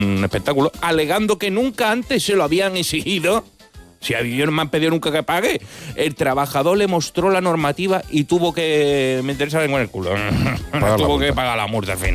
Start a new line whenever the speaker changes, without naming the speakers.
espectáculo, alegando que nunca antes se lo habían exigido. Si ellos no me han pedido nunca que pague. El trabajador le mostró la normativa y tuvo que meterse en el culo. Tuvo que pagar la multa al final.